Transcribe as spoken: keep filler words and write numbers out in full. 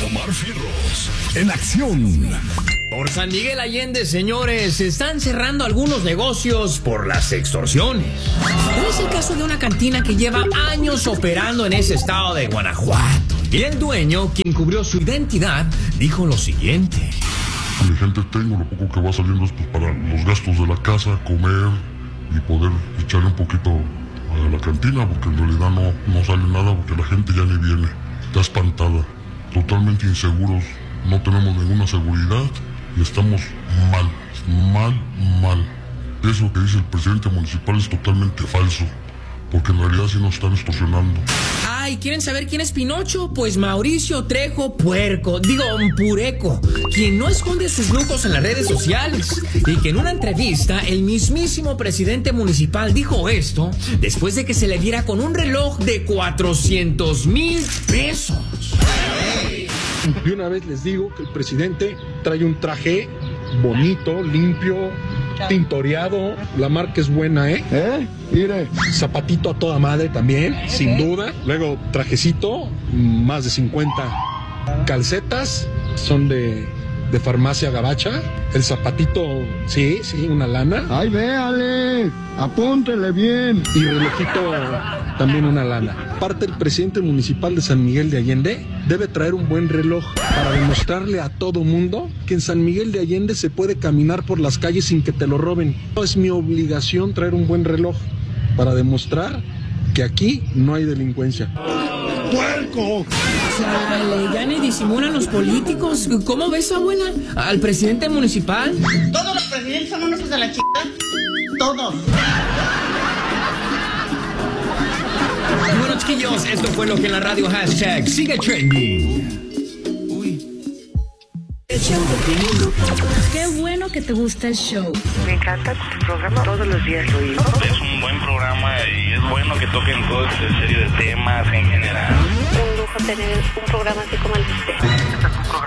Omar Fierros, en acción. Por San Miguel Allende, señores, se están cerrando algunos negocios por las extorsiones. Este es el caso de una cantina que lleva años operando en ese estado de Guanajuato. Y el dueño, quien cubrió su identidad, dijo lo siguiente. Mi gente, tengo lo poco que va saliendo es pues para los gastos de la casa, comer y poder echarle un poquito a la cantina, porque en realidad no, no sale nada, porque la gente ya ni viene, está espantada, totalmente inseguros, no tenemos ninguna seguridad y estamos mal, mal, mal. Eso que dice el presidente municipal es totalmente falso, porque en realidad sí nos están extorsionando. Ay, ¿quieren saber quién es Pinocho? Pues Mauricio Trejo Puerco, digo, Pureco, quien no esconde sus lujos en las redes sociales. Y que en una entrevista, el mismísimo presidente municipal dijo esto después de que se le diera con un reloj de cuatrocientos mil pesos. De una vez les digo que el presidente trae un traje bonito, limpio, tintoreado, la marca es buena, ¿eh? ¿Eh? Mire. Zapatito a toda madre también, ¿eh? Sin duda. Luego trajecito, más de cincuenta. Calcetas, son de, de farmacia gabacha. El zapatito, sí, sí, una lana. ¡Ay, véale! ¡Apúntele bien! Y relojito, también una lana. Aparte, el presidente municipal de San Miguel de Allende debe traer un buen reloj para demostrarle a todo mundo que en San Miguel de Allende se puede caminar por las calles sin que te lo roben. Es mi obligación traer un buen reloj para demostrar que aquí no hay delincuencia. ¡Puerco! Chale, ya ni disimulan los políticos. ¿Cómo ves, abuela? ¿Al presidente municipal? Todos los presidentes son unos de la chica. Todos. Bueno, chiquillos, esto fue lo que en la radio hashtag sigue trending. Qué bueno que te gusta el show. Me encanta tu programa, todos los días lo oigo. Es un buen programa y es bueno que toquen toda esta serie de temas en general. Un lujo tener un programa así como el de usted.